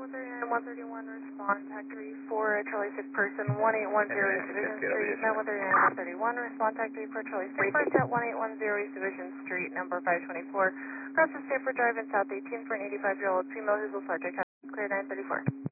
131, respond, Factory 4, Charlie 6 person, 1810 East Division Street, 131, respond, Factory 4, Charlie 6 person at 1810 East Division Street, number 524, across the Stanford Drive in South 18 for an 85-year-old female who's a subject, clear 934.